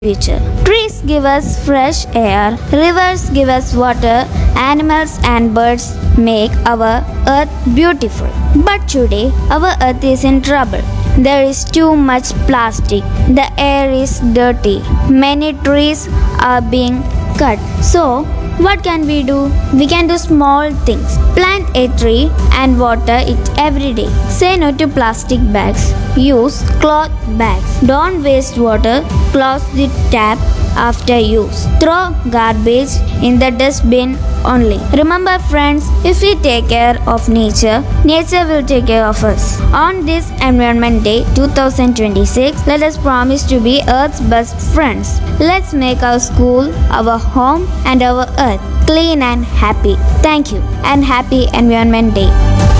future. Trees give us fresh air, rivers give us water, animals and birds make our earth beautiful. But today, our earth is in trouble. There is too much plastic. The air is dirty. Many trees are being cut. So, what can we do? We can do small things. Plant a tree and water it every day. Say no to plastic bags. Use cloth bags. Don't waste water. Close the tap after use. Throw garbage in the dustbin only. Remember, friends, if we take care of nature, nature will take care of us. On this Environment Day 2026, let us promise to be Earth's best friends. Let's make our school, our home, and our Earth clean and happy. Thank you and happy Environment Day.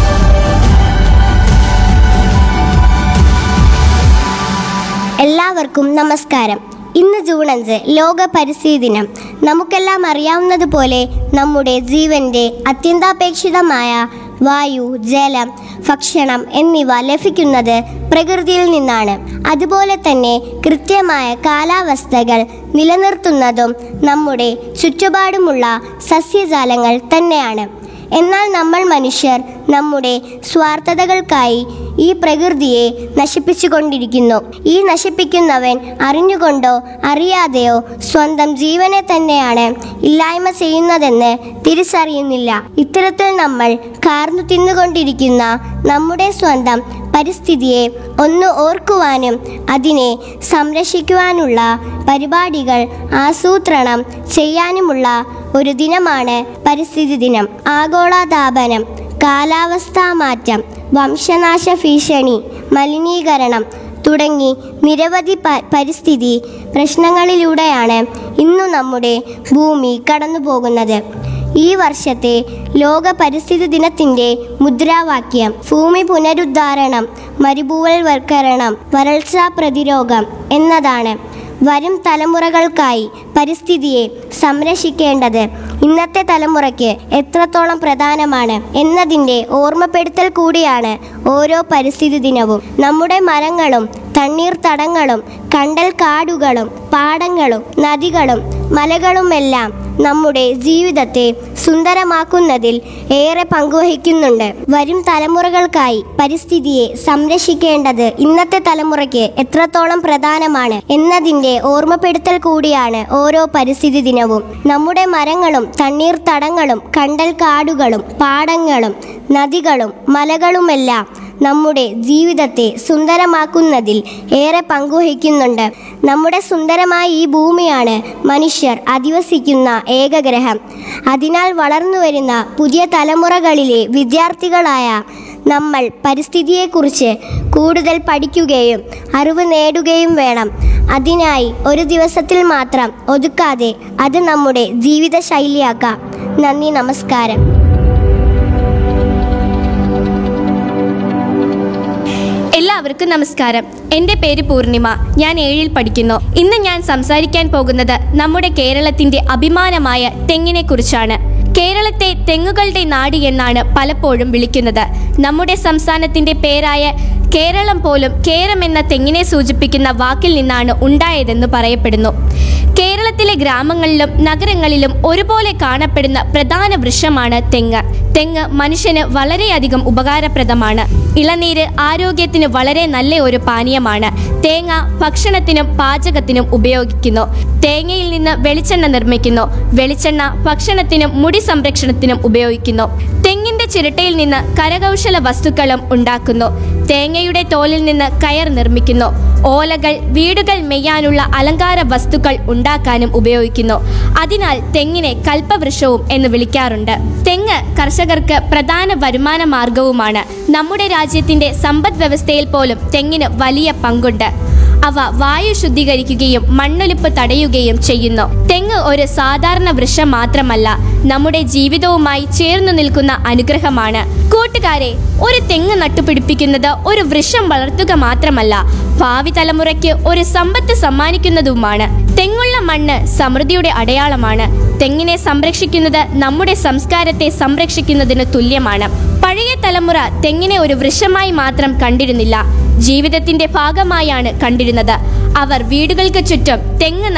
എല്ലാവർക്കും നമസ്കാരം. ഇന്ന് June 5 ലോക പരിസ്ഥിതി ദിനം. നമുക്കെല്ലാം അറിയാവുന്നതുപോലെ നമ്മുടെ ജീവന്റെ അത്യന്താപേക്ഷിതമായ വായു, ജലം, ഭക്ഷണം എന്നിവ ലഭിക്കുന്നത് പ്രകൃതിയിൽ നിന്നാണ്. അതുപോലെ തന്നെ കൃത്യമായ കാലാവസ്ഥകൾ നിലനിർത്തുന്നതും നമ്മുടെ ചുറ്റുപാടുമുള്ള സസ്യജാലങ്ങൾ തന്നെയാണ്. എന്നാൽ നമ്മൾ മനുഷ്യർ നമ്മുടെ സ്വാർത്ഥതകൾക്കായി ഈ പ്രകൃതിയെ നശിപ്പിച്ചുകൊണ്ടിരിക്കുന്നു. ഈ നശിപ്പിക്കുന്നവൻ അറിഞ്ഞുകൊണ്ടോ അറിയാതെയോ സ്വന്തം ജീവനെ തന്നെയാണ് ഇല്ലായ്മ ചെയ്യുന്നതെന്ന് തിരിച്ചറിയുന്നില്ല. ഇത്തരത്തിൽ നമ്മൾ കാർന്നു തിന്നുകൊണ്ടിരിക്കുന്ന നമ്മുടെ സ്വന്തം പരിസ്ഥിതിയെ ഒന്ന് ഓർക്കുവാനും അതിനെ സംരക്ഷിക്കുവാനുള്ള പരിപാടികൾ ആസൂത്രണം ചെയ്യാനുമുള്ള ഒരു ദിനമാണ് പരിസ്ഥിതി ദിനം. ആഗോളതാപനം, കാലാവസ്ഥാ മാറ്റം, വംശനാശ ഭീഷണി, മലിനീകരണം തുടങ്ങി നിരവധി പരിസ്ഥിതി പ്രശ്നങ്ങളിലൂടെയാണ് ഇന്നു നമ്മുടെ ഭൂമി കടന്നുപോകുന്നത്. ഈ വർഷത്തെ ലോക പരിസ്ഥിതി ദിനത്തിൻ്റെ മുദ്രാവാക്യം ഭൂമി പുനരുദ്ധാരണം, മരുഭൂവൽവൽക്കരണം, വരൾച്ചാ പ്രതിരോധം എന്നതാണ്. വരും തലമുറകൾക്കായി പരിസ്ഥിതിയെ സംരക്ഷിക്കേണ്ടത് ഇന്നത്തെ തലമുറയ്ക്ക് എത്രത്തോളം പ്രധാനമാണ് എന്നതിൻ്റെ ഓർമ്മപ്പെടുത്തൽ കൂടിയാണ് ഓരോ പരിസ്ഥിതി ദിനവും. നമ്മുടെ മരങ്ങളും തണ്ണീർത്തടങ്ങളും കണ്ടൽ കാടുകളും പാടങ്ങളും നദികളും മലകളുമെല്ലാം നമ്മുടെ ജീവിതത്തെ സുന്ദരമാക്കുന്നതിൽ ഏറെ പങ്കുവഹിക്കുന്നുണ്ട്. വരും തലമുറകൾക്കായി പരിസ്ഥിതിയെ സംരക്ഷിക്കേണ്ടത് ഇന്നത്തെ തലമുറയ്ക്ക് എത്രത്തോളം പ്രധാനമാണ് എന്നതിൻ്റെ ഓർമ്മപ്പെടുത്തൽ കൂടിയാണ് ഓരോ പരിസ്ഥിതി ദിനവും. നമ്മുടെ മരങ്ങളും തണ്ണീർത്തടങ്ങളും കണ്ടൽ കാടുകളും പാടങ്ങളും നദികളും മലകളുമെല്ലാം നമ്മുടെ ജീവിതത്തെ സുന്ദരമാക്കുന്നതിൽ ഏറെ പങ്കുവഹിക്കുന്നുണ്ട്. നമ്മുടെ സുന്ദരമായ ഈ ഭൂമിയാണ് മനുഷ്യർ അധിവസിക്കുന്ന ഏക ഗ്രഹം. അതിനാൽ വളർന്നുവരുന്ന പുതിയ തലമുറകളിലെ വിദ്യാർത്ഥികളായ നമ്മൾ പരിസ്ഥിതിയെക്കുറിച്ച് കൂടുതൽ പഠിക്കുകയും അറിവ് നേടുകയും വേണം. അതിനായി ഒരു ദിവസത്തിൽ മാത്രം ഒതുക്കാതെ അത് നമ്മുടെ ജീവിത ശൈലിയാക്കാം. നന്ദി, നമസ്കാരം. എല്ലാവർക്കും നമസ്കാരം. എൻ്റെ പേര് പൂർണിമ. ഞാൻ 7ൽ പഠിക്കുന്നു. ഇന്ന് ഞാൻ സംസാരിക്കാൻ പോകുന്നത് നമ്മുടെ കേരളത്തിൻ്റെ അഭിമാനമായ തെങ്ങിനെ കുറിച്ചാണ്. കേരളത്തെ തെങ്ങുകളുടെ നാട് എന്നാണ് പലപ്പോഴും വിളിക്കുന്നത്. നമ്മുടെ സംസ്ഥാനത്തിൻ്റെ പേരായ കേരളം പോലും കേരം എന്ന തെങ്ങിനെ സൂചിപ്പിക്കുന്ന വാക്കിൽ നിന്നാണ് ഉണ്ടായതെന്ന് പറയപ്പെടുന്നു. കേരളത്തിലെ ഗ്രാമങ്ങളിലും നഗരങ്ങളിലും ഒരുപോലെ കാണപ്പെടുന്ന പ്രധാന വൃക്ഷമാണ് തെങ്ങ്. തെങ്ങ് മനുഷ്യന് വളരെയധികം ഉപകാരപ്രദമാണ്. ഇളനീര് ആരോഗ്യത്തിന് വളരെ നല്ല ഒരു പാനീയമാണ്. തേങ്ങ ഭക്ഷണത്തിനും പാചകത്തിനും ഉപയോഗിക്കുന്നു. തേങ്ങയിൽ നിന്ന് വെളിച്ചെണ്ണ നിർമ്മിക്കുന്നു. വെളിച്ചെണ്ണ ഭക്ഷണത്തിനും മുടി സംരക്ഷണത്തിനും ഉപയോഗിക്കുന്നു. തെങ്ങിന്റെ ചിരട്ടയിൽ നിന്ന് കരകൗശല വസ്തുക്കളും ഉണ്ടാക്കുന്നു. തേങ്ങയുടെ തോലിൽ നിന്ന് കയർ നിർമ്മിക്കുന്നു. ഓലകൾ വീടുകൾ മെയ്യാനുള്ള അലങ്കാര വസ്തുക്കൾ ഉണ്ടാക്കാനും ഉപയോഗിക്കുന്നു. അതിനാൽ തെങ്ങിനെ കൽപ്പവൃക്ഷവും എന്ന് വിളിക്കാറുണ്ട്. തെങ്ങ് കർഷകർക്ക് പ്രധാന വരുമാന മാർഗവുമാണ്. നമ്മുടെ രാജ്യത്തിന്റെ സമ്പദ് വ്യവസ്ഥയിൽ പോലും തെങ്ങിന് വലിയ പങ്കുണ്ട്. അവ വായു ശുദ്ധീകരിക്കുകയും മണ്ണൊലിപ്പ് തടയുകയും ചെയ്യുന്നു. തെങ്ങ് ഒരു സാധാരണ വൃക്ഷം മാത്രമല്ല, നമ്മുടെ ജീവിതവുമായി ചേർന്നു നിൽക്കുന്ന അനുഗ്രഹമാണ്. കൂട്ടുകാരെ, ഒരു തെങ്ങ് നട്ടുപിടിപ്പിക്കുന്നത് ഒരു വൃക്ഷം വളർത്തുക മാത്രമല്ല, ഭാവി തലമുറയ്ക്ക് ഒരു സമ്പത്ത് സമ്മാനിക്കുന്നതുമാണ്. തെങ്ങുള്ള മണ്ണ് സമൃദ്ധിയുടെ അടയാളമാണ്. തെങ്ങിനെ സംരക്ഷിക്കുന്നത് നമ്മുടെ സംസ്കാരത്തെ സംരക്ഷിക്കുന്നതിന് തുല്യമാണ്. പഴയ തലമുറ തെങ്ങിനെ ഒരു വൃക്ഷമായി മാത്രം കണ്ടിരുന്നില്ല, ജീവിതത്തിന്റെ ഭാഗമായാണ് കണ്ടിരുന്നത്. അവർ വീടുകൾക്ക് ചുറ്റും തെങ്ങ്